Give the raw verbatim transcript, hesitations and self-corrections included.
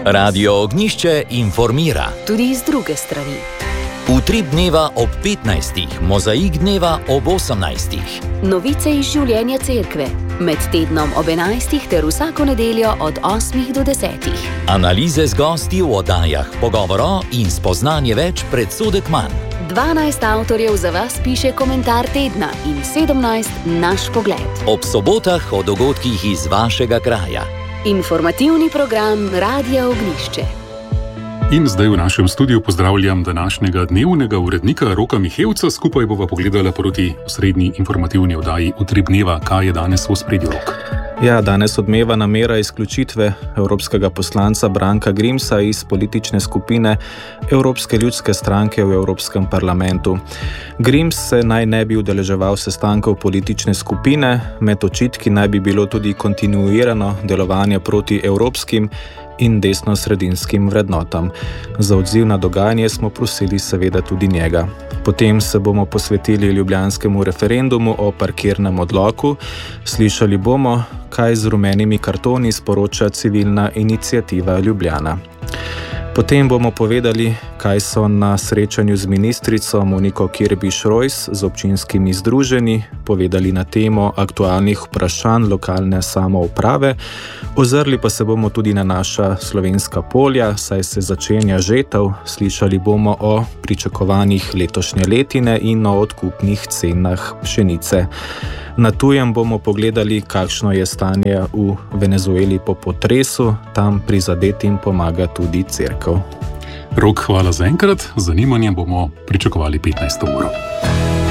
Radio Ognjišče informira. Tudi iz druge strani. Utrip dneva ob petnajstih, mozaik dneva ob osemnajstih. Novice iz življenja cerkve. Med tednom ob enajstih ter vsako nedeljo od osmih do desetih. Analize z gosti v oddajah, pogovoro in spoznanje več predsodek manj. dvanajst avtorjev za vas piše komentar tedna in sedemnajst naš pogled. Ob sobotah o dogodkih iz vašega kraja. Informativni program Radia Ognjišče. In zdaj v našem studiu pozdravljam današnjega dnevnega urednika Roka Mihevca. Skupaj bova pogledala proti osrednji informativni oddaji Utrip dneva. Kaj je danes v ospredju, Rok? Ja, danes odmeva namera izključitve evropskega poslanca Branka Grimsa iz politične skupine Evropske ljudske stranke v Evropskem parlamentu. Grims se naj ne bi udeleževal sestankov politične skupine, med očitki naj bi bilo tudi kontinuirano delovanje proti evropskim in desnosredinskim vrednotam. Za odziv na dogajanje smo prosili seveda tudi njega. Potem se bomo posvetili ljubljanskemu referendumu o parkirnem odloku. Slišali bomo, kaj z rumenimi kartoni sporoča civilna iniciativa Ljubljana. Potem bomo povedali, kaj so na srečanju z ministrico Moniko Kirbiš-Rojs z občinskimi združenji povedali na temo aktualnih vprašanj lokalne samouprave. Ozrli pa se bomo tudi na naša slovenska polja, saj se začenja žetev. Slišali bomo o pričakovanjih letošnje letine in o odkupnih cenah pšenice. Na tujem bomo pogledali, kakšno je stanje v Venezueli po potresu. Tam prizadetim pomaga tudi cerkev. Rok, hvala za enkrat. Z zanimanjem bomo pričakovali petnajsto uro.